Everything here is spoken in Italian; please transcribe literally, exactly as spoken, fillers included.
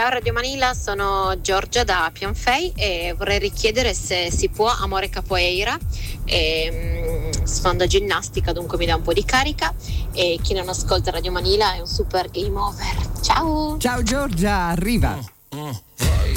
Ciao Radio Manila, sono Giorgia da Pianfei e vorrei richiedere se si può Amore Capoeira. E, mm, sfondo ginnastica, dunque mi dà un po' di carica, e chi non ascolta Radio Manila è un super game over. Ciao! Ciao Giorgia, arriva! Mm, mm.